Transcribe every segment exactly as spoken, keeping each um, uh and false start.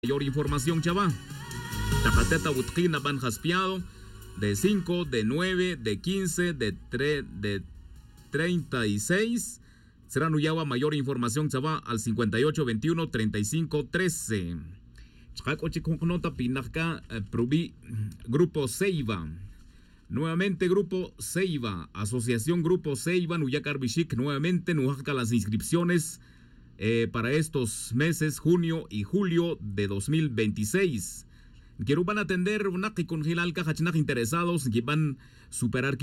Mayor información, chava. Tapateta Butquina Ban Jaspiado, de cinco, de nueve, de quince, de, tre, de treinta y seis. Será Nuyaba mayor información, chava, al cincuenta y ocho, veintiuno, treinta y cinco, trece. Chaco Chiconota Pinacá, Probi, Grupo Ceiba. Nuevamente Grupo Ceiba, Asociación Grupo Ceiba, Nuyacar Bishik, nuevamente Nujaca las inscripciones. Eh, para estos meses, junio y julio de dos mil veintiséis. Quiero van a atender una que con Gilalca Hachnak interesados que van a superar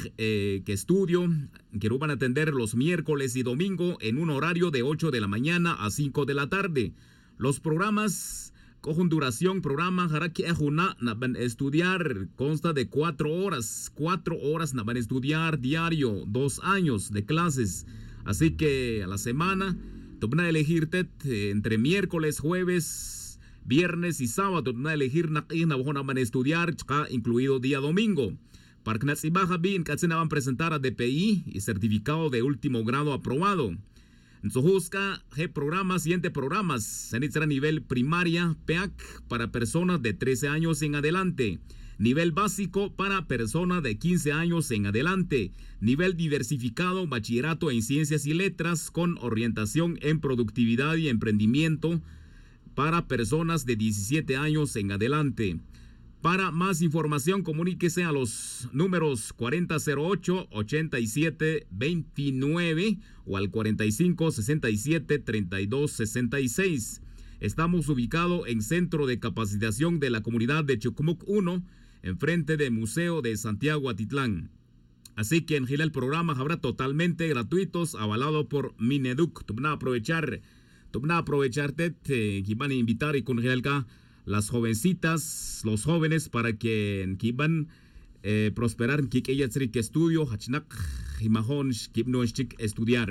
eh, que estudio. Quiero van a atender los miércoles y domingo en un horario de ocho de la mañana a cinco de la tarde. Los programas con duración, programa Haraki Ejuna, van a estudiar, consta de cuatro horas. Cuatro horas van a estudiar diario, dos años de clases. Así que a la semana te van a elegir eh, entre miércoles, jueves, viernes y sábado. Te van a elegir na van a estudiar, incluido día domingo. Para que se baja bien, que se van a presentar a D P I y certificado de último grado aprobado. En su busca, G programas, siguiente programas. Se a nivel primaria, P A C, para personas de trece años en adelante. Nivel básico para personas de quince años en adelante. Nivel diversificado, bachillerato en ciencias y letras con orientación en productividad y emprendimiento para personas de diecisiete años en adelante. Para más información, comuníquese a los números cuarenta cero ocho, ochenta y siete veintinueve o al cuarenta y cinco, sesenta y siete, treinta y dos, sesenta y seis. Estamos ubicados en Centro de Capacitación de la Comunidad de Chucumuc uno, enfrente del Museo de Santiago Atitlán. Así que en Gila el programa habrá totalmente gratuitos, avalado por Mineduc. Tú van a aprovechar, tú van a aprovecharte, te, que van a invitar y con Gila las jovencitas, los jóvenes, para que, que van eh, prosperar, que ella se que estudio, hachnak, imahon, que no es estudiar.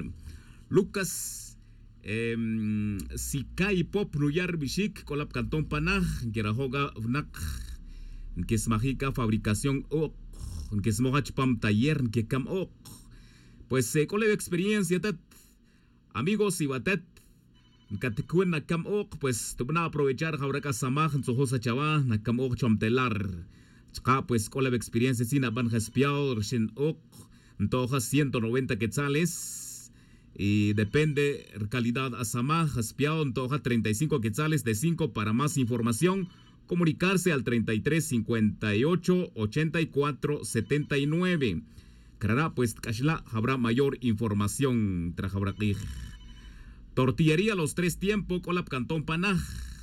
Lucas, eh, si cae pop nuyar bishik, colap cantón panaj, que rajoga vnak, que es mágica fabricación ok, que es mojach pam taller que cam ok. Pues eh, con la experiencia tat amigos y batet que te cuenta cam ok, pues te van a aprovechar ahora que samaj en su hosa chava na cam ok chomtelar chka, pues con la experiencia sin aban jaspiao recién ok entonces ciento noventa quetzales y depende calidad a samaj jaspiao entonces treinta y cinco quetzales de cinco. Para más información comunicarse al treinta y tres, cincuenta y ocho, ochenta y cuatro, setenta y nueve. Carara, pues, Kashla, habrá mayor información. Trajabraqui. Tortillería Los Tres Tiempos, Colap Cantón Panaj.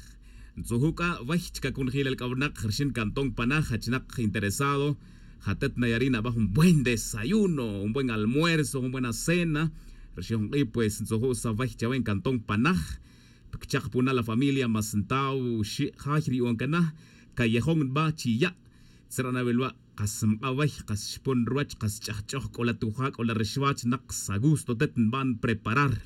Zuhuka, Vajchka Kunjil el Kabnak, Hershin Cantón Panaj, Hachnak interesado. Hatet Nayarina, bajo un buen desayuno, un buen almuerzo, una buena cena. Hershin, pues, Zuhusa Vajchava en Cantón Panaj. Chak puna la familia Masentau Hajri Onkana Callejón Ba Chilla Serana Belva Kasam Away Kaspon Ruach Kaschachoch con la Tujak o la Reshwach Nax a gusto Tetten van preparar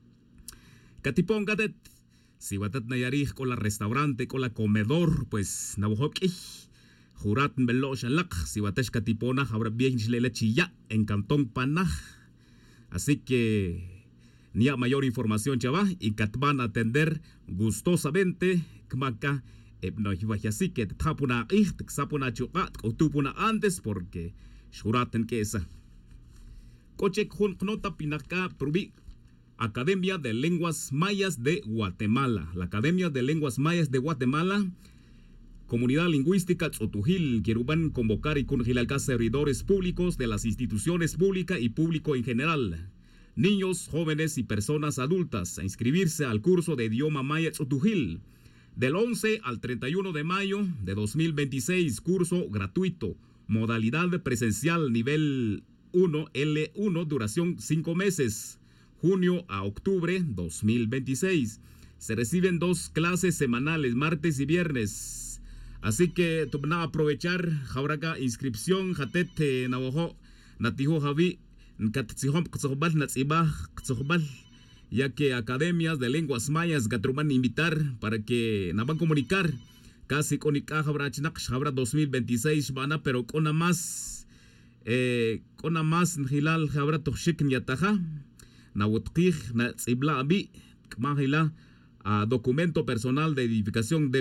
Catipón Gatet si Watet Nayarij con la restaurante con la comedor pues Nabuhoki Jurat Belo Shalak si Watesh Catipona habrá bien Chlele Chilla en Cantón Panaj. Así que ni a mayor información, chava, y que van a atender gustosamente, kmaka, no iba así que tapuna ich, tapuna chukat, o tupuna antes, porque shuraten que esa. Coche con nota pinaka, probi, Academia de Lenguas Mayas de Guatemala. La Academia de Lenguas Mayas de Guatemala, Comunidad Lingüística Tzotujil, Quieruban convocar y con al servidores públicos de las instituciones públicas y público en general. Niños, jóvenes y personas adultas a inscribirse al curso de idioma maya Tzotujil del once al treinta y uno de mayo de dos mil veintiséis, curso gratuito, modalidad presencial nivel uno L uno, duración cinco meses, junio a octubre dos mil veintiséis. Se reciben dos clases semanales, martes y viernes. Así que tú van a aprovechar, jauraga inscripción, jatete, navajo, natijo javi, ya que academias de lenguas mayas gatruman invitar para que nos van a comunicar casi con Ika habrá habrá dos mil veintiséis van a pero con más eh, con más hilal habrá toshik nyataja na wutqih na tsibla abi kmahila a documento personal de identificación de